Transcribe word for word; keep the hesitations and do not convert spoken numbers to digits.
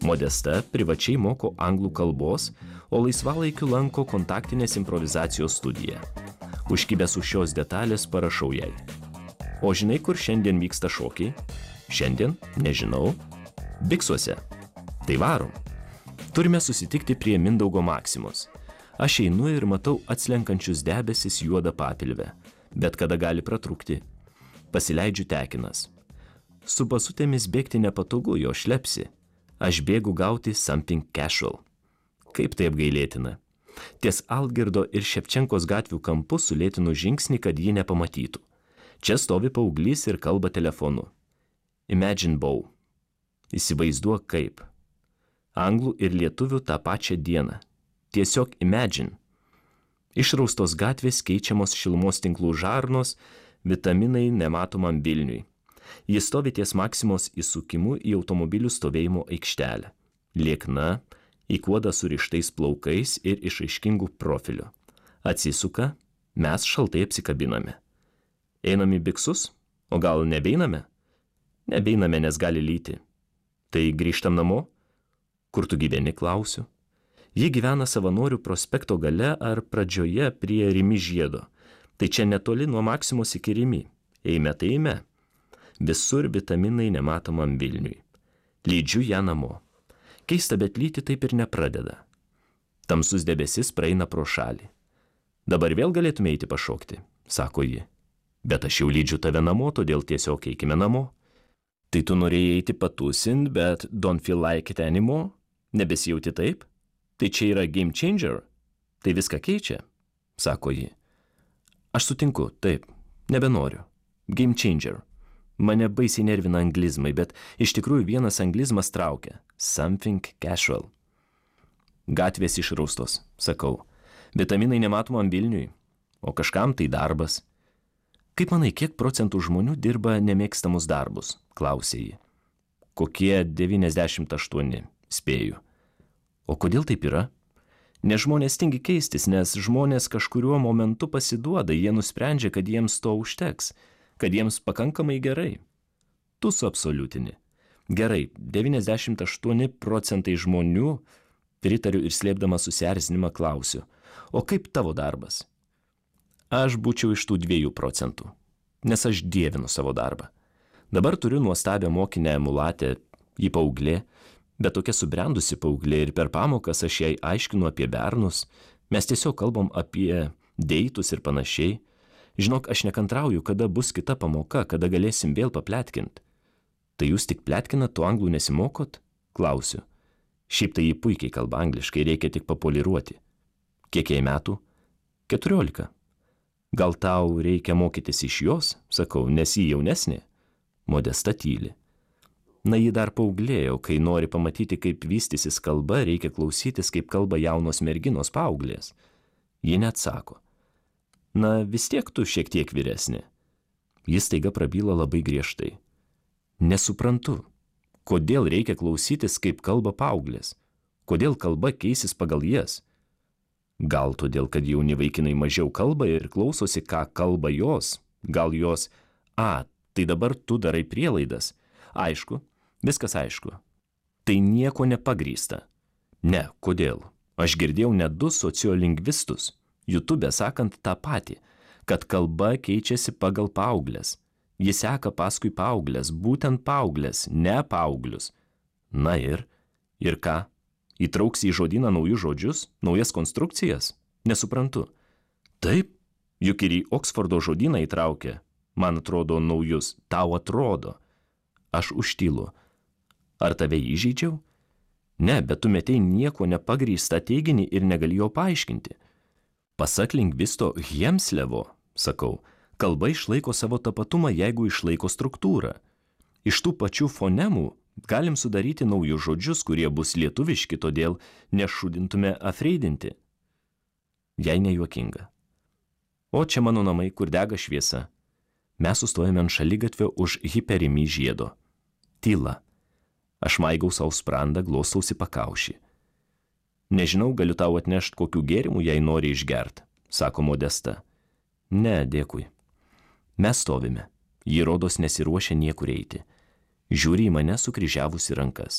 Modesta privačiai moko anglų kalbos, o laisvalaikiu lanko kontaktinės improvizacijos studiją. Užkibęs už šios detalės parašau jai. O žinai, kur šiandien vyksta šokiai? Šiandien? Nežinau. Biksuose. Tai varom. Turime susitikti prie Mindaugo Maksimos. Aš einu ir matau atslenkančius debesis juodą papilvę, bet kada gali pratrūkti. Pasileidžiu tekinas. Su basutėmis bėgti nepatogu, jo šlepsi. Aš bėgu gauti something casual. Kaip tai apgailėtina. Ties Algirdo ir Ševčenkos gatvių kampu sulėtinu žingsnį, kad jį nepamatytų. Čia stovi paauglys ir kalba telefonu. Imagine Bow. Įsivaizduok kaip. Anglų ir lietuvių tą pačią dieną. Tiesiog imagine. Išraustos gatvės keičiamos šilumos tinklų žarnos, vitaminai nematomam Vilniui. Jis stovi ties Maksimos įsukimu į automobilių stovėjimo aikštelę. Liekna, į kuodą surištais plaukais ir išaiškingų profilių. Atsisuka, mes šaltai apsikabiname. Einam į biksus? O gal nebeiname? Nebeiname, nes gali lyti. Tai grįžtam namo? Kur tu gyveni, klausiu. Ji gyvena Savanorių prospekto gale ar pradžioje prie Rimi žiedo. Tai čia netoli nuo Maksimos iki Rimi. Eime tai eime. Visur vitaminai nematomam Vilniui. Lydžiu ją namo. Keista, bet lyti taip ir nepradeda. Tamsus debesis praeina pro šalį. Dabar vėl galėtume eiti pašokti, sako ji. Bet aš jau lydžiu tave namo, todėl tiesiog eikime namo. Tai tu norėjai eiti patusint, bet don't feel like it anymore? Nebesijauti taip? Tai čia yra game changer? Tai viską keičia, sako ji. Aš sutinku, taip, nebenoriu. Game changer. Mane baisiai nervina anglizmai, bet iš tikrųjų vienas anglizmas traukia. Something casual. Gatvės išraustos, sakau. Vitaminai nematomam Vilniui, o kažkam tai darbas. Kaip manai, kiek procentų žmonių dirba nemėgstamus darbus, klausė ji. Kokie devyniasdešimt aštuoni, spėju. O kodėl taip yra? Nes žmonės tingi keistis, nes žmonės kažkuriuo momentu pasiduoda, jie nusprendžia, kad jiems to užteks, kad jiems pakankamai gerai. Tu suabsoliutini. Gerai, devyniasdešimt aštuoni procentai žmonių, pritariu ir slėpdama susierzinimą klausiu. O kaip tavo darbas? Aš būčiau iš tų dviejų procentų, nes aš dievinu savo darbą. Dabar turiu nuostabią mokinę emulatę, ji paauglė, bet tokia subrendusi paauglė ir per pamokas aš jai aiškinu apie bernus, mes tiesiog kalbam apie deitus ir panašiai. Žinok, aš nekantrauju, kada bus kita pamoka, kada galėsim vėl papletkint. Tai jūs tik pletkinat, tu anglų nesimokot? Klausiu. Šiaip tai jį puikiai kalba angliškai, reikia tik papoliruoti. Kiek jai metų? Keturiolika. Gal tau reikia mokytis iš jos, sakau, nes ji jaunesnė? Modesta tyli. Na, ji dar paauglėjo, kai nori pamatyti, kaip vystysis kalba, reikia klausytis, kaip kalba jaunos merginos paauglės. Ji neatsako. Na, vis tiek tu šiek tiek vyresnė. Jis staiga prabyla labai griežtai. Nesuprantu, kodėl reikia klausytis, kaip kalba paauglės. Kodėl kalba keisis pagal jas? Gal todėl, kad jauni vaikinai mažiau kalba ir klausosi, ką kalba jos. Gal jos, a, tai dabar tu darai prielaidas. Aišku, viskas aišku. Tai nieko nepagrįsta. Ne, kodėl? Aš girdėjau net du sociolingvistus. YouTube sakant tą patį, kad kalba keičiasi pagal paauglės. Jis seka paskui paauglės, būtent paauglės, ne paauglius. Na ir, ir ką? Įtrauks į žodyną naujus žodžius, naujas konstrukcijas? Nesuprantu. Taip, juk ir į Oksfordo žodyną įtraukia, man atrodo, naujus, tau atrodo. Aš užtylu. Ar tave įžeidžiau? Ne, bet tu metei nieko nepagrįstą teiginį ir negali jo paaiškinti. Pasak lingvisto Hemslevo, sakau, kalba išlaiko savo tapatumą, jeigu išlaiko struktūrą. Iš tų pačių fonemų galim sudaryti naujus žodžius, kurie bus lietuviški, todėl nešudintume afreidinti. Jei nejuokinga. O čia mano namai, kur dega šviesa. Mes sustojame ant šaligatvio už Hiperimi žiedo. Tyla. Aš maigau savo sprandą, glostausi pakaušį. Nežinau, galiu tau atnešti kokių gėrimų, jei nori išgert, sako Modesta. Ne, dėkui. Mes stovime. Ji rodos nesiruošia niekur eiti. Žiūri į mane sukryžiavusi rankas.